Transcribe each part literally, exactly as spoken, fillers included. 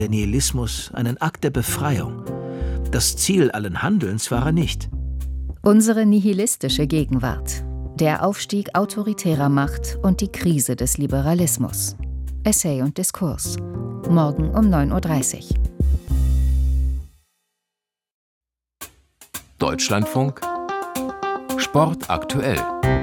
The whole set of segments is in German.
Der Nihilismus einen Akt der Befreiung. Das Ziel allen Handelns war er nicht. Unsere nihilistische Gegenwart. Der Aufstieg autoritärer Macht und die Krise des Liberalismus. Essay und Diskurs. Morgen um neun Uhr dreißig. Deutschlandfunk Sport aktuell.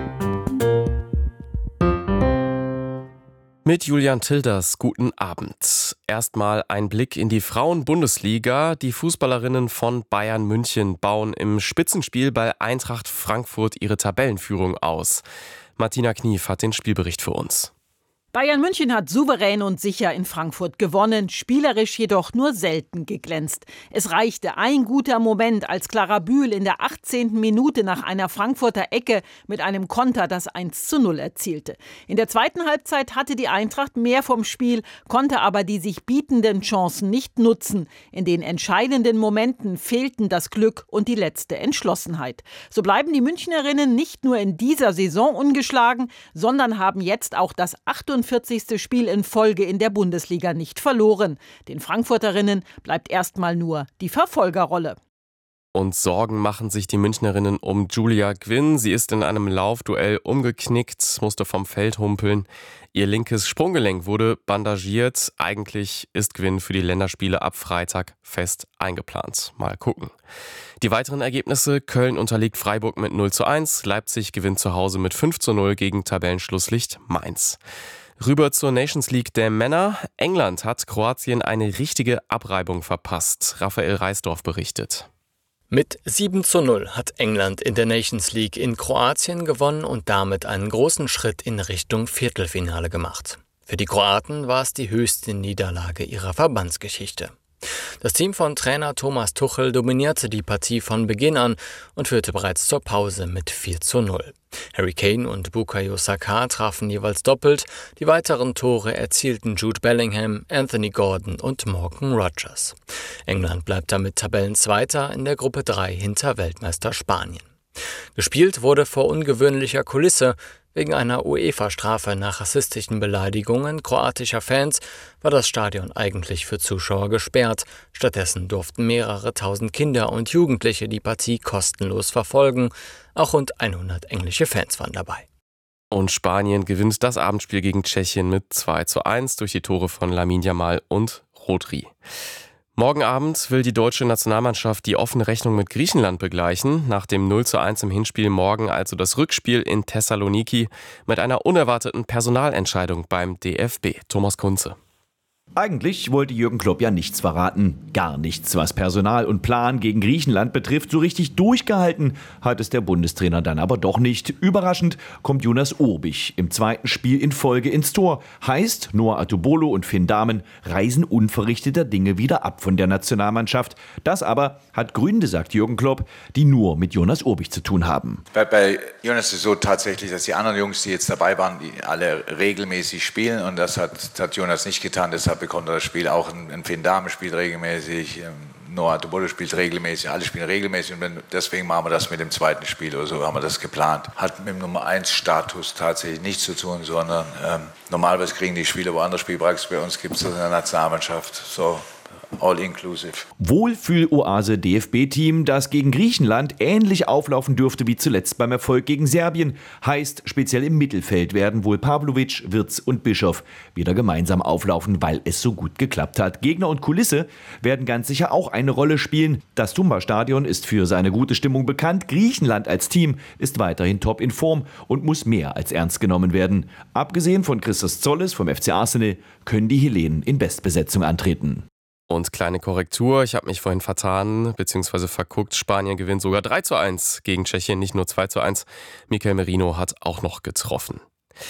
Mit Julian Tilders, guten Abend. Erstmal ein Blick in die Frauen-Bundesliga. Die Fußballerinnen von Bayern München bauen im Spitzenspiel bei Eintracht Frankfurt ihre Tabellenführung aus. Martina Knief hat den Spielbericht für uns. Bayern München hat souverän und sicher in Frankfurt gewonnen, spielerisch jedoch nur selten geglänzt. Es reichte ein guter Moment, als Clara Bühl in der achtzehnten Minute nach einer Frankfurter Ecke mit einem Konter das eins zu null erzielte. In der zweiten Halbzeit hatte die Eintracht mehr vom Spiel, konnte aber die sich bietenden Chancen nicht nutzen. In den entscheidenden Momenten fehlten das Glück und die letzte Entschlossenheit. So bleiben die Münchnerinnen nicht nur in dieser Saison ungeschlagen, sondern haben jetzt auch das achtundvierzigste Spiel in Folge in der Bundesliga nicht verloren. Den Frankfurterinnen bleibt erstmal nur die Verfolgerrolle. Und Sorgen machen sich die Münchnerinnen um Julia Gwynn. Sie ist in einem Laufduell umgeknickt, musste vom Feld humpeln. Ihr linkes Sprunggelenk wurde bandagiert. Eigentlich ist Gwynn für die Länderspiele ab Freitag fest eingeplant. Mal gucken. Die weiteren Ergebnisse: Köln unterliegt Freiburg mit null zu eins. Leipzig gewinnt zu Hause mit fünf zu null gegen Tabellenschlusslicht Mainz. Rüber zur Nations League der Männer. England hat Kroatien eine richtige Abreibung verpasst. Raphael Reisdorf berichtet. Mit sieben zu null hat England in der Nations League in Kroatien gewonnen und damit einen großen Schritt in Richtung Viertelfinale gemacht. Für die Kroaten war es die höchste Niederlage ihrer Verbandsgeschichte. Das Team von Trainer Thomas Tuchel dominierte die Partie von Beginn an und führte bereits zur Pause mit vier zu null. Harry Kane und Bukayo Saka trafen jeweils doppelt. Die weiteren Tore erzielten Jude Bellingham, Anthony Gordon und Morgan Rogers. England bleibt damit Tabellenzweiter in der Gruppe drei hinter Weltmeister Spanien. Gespielt wurde vor ungewöhnlicher Kulisse. Wegen einer UEFA-Strafe nach rassistischen Beleidigungen kroatischer Fans war das Stadion eigentlich für Zuschauer gesperrt. Stattdessen durften mehrere tausend Kinder und Jugendliche die Partie kostenlos verfolgen. Auch rund hundert englische Fans waren dabei. Und Spanien gewinnt das Abendspiel gegen Tschechien mit zwei zu eins durch die Tore von Lamine Yamal und Rodri. Morgen Abend will die deutsche Nationalmannschaft die offene Rechnung mit Griechenland begleichen. Nach dem null zu eins im Hinspiel morgen also das Rückspiel in Thessaloniki mit einer unerwarteten Personalentscheidung beim D F B. Thomas Kunze. Eigentlich wollte Jürgen Klopp ja nichts verraten. Gar nichts, was Personal und Plan gegen Griechenland betrifft. So richtig durchgehalten hat es der Bundestrainer dann aber doch nicht. Überraschend kommt Jonas Urbich im zweiten Spiel in Folge ins Tor. Heißt, Noah Atubolo und Finn Dahmen reisen unverrichteter Dinge wieder ab von der Nationalmannschaft. Das aber hat Gründe, sagt Jürgen Klopp, die nur mit Jonas Urbich zu tun haben. Bei, bei Jonas ist es so tatsächlich, dass die anderen Jungs, die jetzt dabei waren, die alle regelmäßig spielen. Und das hat, hat Jonas nicht getan. Deshalb bekommt er das Spiel auch. Ein Finn Dahmen spielt regelmäßig, Noah Atubolo spielt regelmäßig, alle spielen regelmäßig und deswegen machen wir das mit dem zweiten Spiel oder so haben wir das geplant. Hat mit dem Nummer eins Status tatsächlich nichts zu tun, sondern ähm, normalerweise kriegen die Spieler woanders Spielpraxis, bei uns gibt es das in der Nationalmannschaft, so all inclusive. Wohlfühl-Oase D F B-Team, das gegen Griechenland ähnlich auflaufen dürfte wie zuletzt beim Erfolg gegen Serbien. Heißt, speziell im Mittelfeld werden wohl Pavlovic, Wirtz und Bischof wieder gemeinsam auflaufen, weil es so gut geklappt hat. Gegner und Kulisse werden ganz sicher auch eine Rolle spielen. Das Tumba-Stadion ist für seine gute Stimmung bekannt. Griechenland als Team ist weiterhin top in Form und muss mehr als ernst genommen werden. Abgesehen von Christos Zolles vom F C Arsenal können die Hellenen in Bestbesetzung antreten. Und kleine Korrektur, ich habe mich vorhin vertan bzw. verguckt. Spanien gewinnt sogar drei zu eins gegen Tschechien, nicht nur zwei zu eins. Mikel Merino hat auch noch getroffen.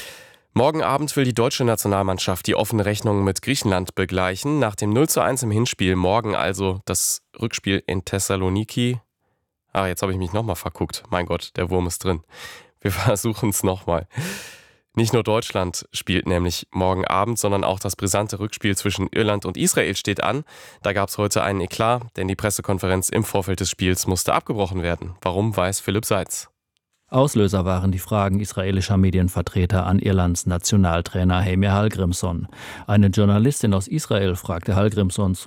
Morgen Abend will die deutsche Nationalmannschaft die offene Rechnung mit Griechenland begleichen. Nach dem null zu eins im Hinspiel morgen also das Rückspiel in Thessaloniki. Ah, jetzt habe ich mich nochmal verguckt. Mein Gott, der Wurm ist drin. Wir versuchen es nochmal. Nicht nur Deutschland spielt nämlich morgen Abend, sondern auch das brisante Rückspiel zwischen Irland und Israel steht an. Da gab es heute einen Eklat, denn die Pressekonferenz im Vorfeld des Spiels musste abgebrochen werden. Warum, weiß Philipp Seitz. Auslöser waren die Fragen israelischer Medienvertreter an Irlands Nationaltrainer Heimir Hallgrímsson. Eine Journalistin aus Israel fragte Hallgrímsson